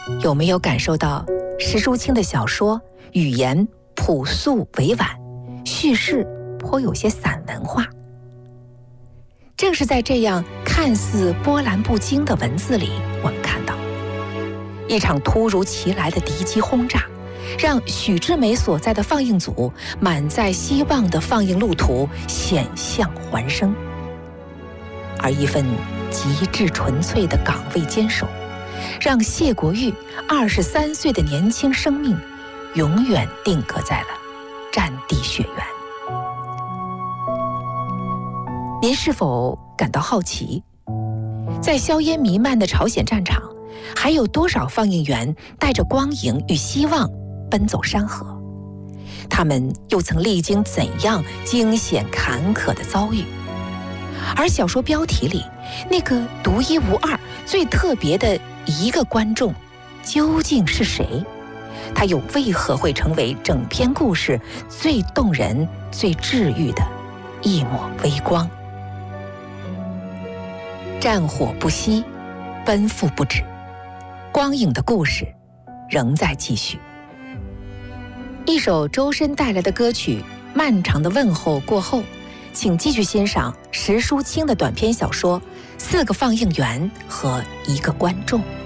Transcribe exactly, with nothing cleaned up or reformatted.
有没有感受到石淑清的小说语言朴素委婉，叙事颇有些散文化？正是在这样看似波澜不惊的文字里，我们看到一场突如其来的敌机轰炸，让许志梅所在的放映组满载希望的放映路途险象环生，而一份极致纯粹的岗位坚守，让谢国玉二十三岁的年轻生命永远定格在了战地血缘。您是否感到好奇，在硝烟弥漫的朝鲜战场，还有多少放映员带着光影与希望奔走山河？他们又曾历经怎样惊险坎坷的遭遇？而小说标题里那个独一无二、最特别的一个观众究竟是谁？他又为何会成为整篇故事最动人、最治愈的一抹微光？战火不息，奔赴不止，光影的故事仍在继续。一首周深带来的歌曲《漫长的问候》过后，请继续欣赏石淑清的短篇小说《四个放映员和一个观众》。